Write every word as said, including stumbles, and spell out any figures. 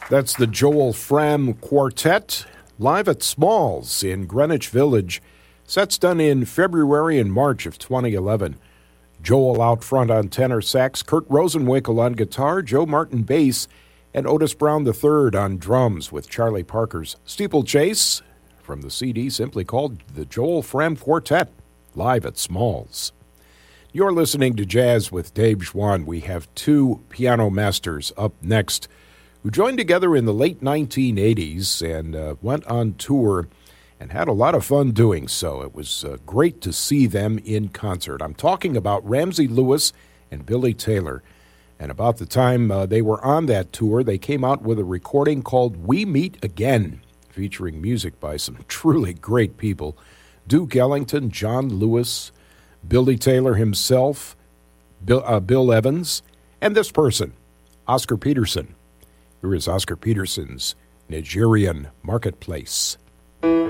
That's the Joel Fram Quartet, live at Smalls in Greenwich Village. Sets done in February and March of twenty eleven. Joel out front on tenor sax, Kurt Rosenwinkel on guitar, Joe Martin bass, and Otis Brown the third on drums with Charlie Parker's Steeplechase from the C D simply called the Joel Fram Quartet, live at Smalls. You're listening to Jazz with Dave Schwann. We have two piano masters up next who joined together in the late nineteen eighties and uh, went on tour and had a lot of fun doing so. It was uh, great to see them in concert. I'm talking about Ramsey Lewis and Billy Taylor. And about the time uh, they were on that tour, they came out with a recording called We Meet Again, featuring music by some truly great people. Duke Ellington, John Lewis, Billy Taylor himself, Bill, uh, Bill Evans, and this person, Oscar Peterson. Here is Oscar Peterson's Nigerian Marketplace.